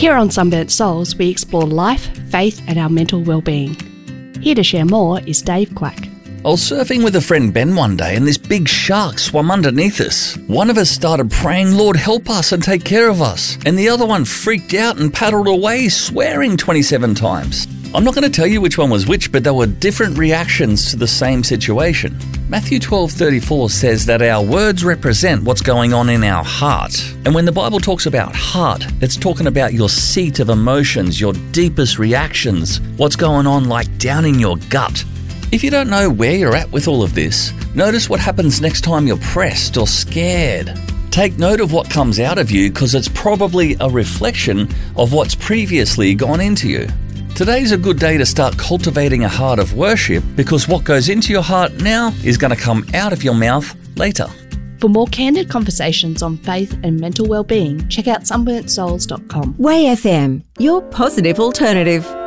Here on Sunburnt Souls, we explore life, faith and our mental well-being. Here to share more is Dave Quack. I was surfing with a friend Ben one day and this big shark swam underneath us. One of us started praying, "Lord, help us and take care of us." And the other one freaked out and paddled away, swearing 27 times. I'm not going to tell you which one was which, but there were different reactions to the same situation. Matthew 12:34 says that our words represent what's going on in our heart. And when the Bible talks about heart, it's talking about your seat of emotions, your deepest reactions, what's going on like down in your gut. If you don't know where you're at with all of this, notice what happens next time you're pressed or scared. Take note of what comes out of you because it's probably a reflection of what's previously gone into you. Today's a good day to start cultivating a heart of worship because what goes into your heart now is going to come out of your mouth later. For more candid conversations on faith and mental well-being, check out sunburntsouls.com. Way FM, your positive alternative.